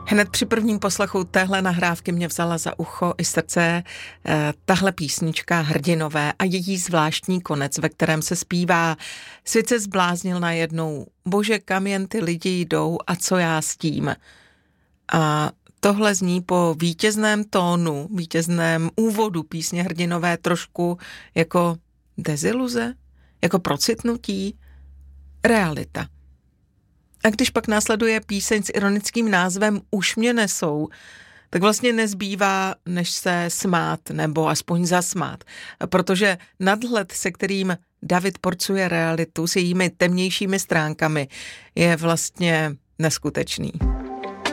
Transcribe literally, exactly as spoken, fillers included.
Hned při prvním poslechu téhle nahrávky mě vzala za ucho i srdce eh, tahle písnička Hrdinové a její zvláštní konec, ve kterém se zpívá: svět se zbláznil najednou, bože, kam jen ty lidi jdou a co já s tím. A tohle zní po vítězném tónu, vítězném úvodu písně Hrdinové trošku jako deziluze, jako procitnutí, realita. A když pak následuje píseň s ironickým názvem Už mě nesou, tak vlastně nezbývá, než se smát nebo aspoň zasmát, protože nadhled, se kterým David porcuje realitu s jejími temnějšími stránkami, je vlastně neskutečný.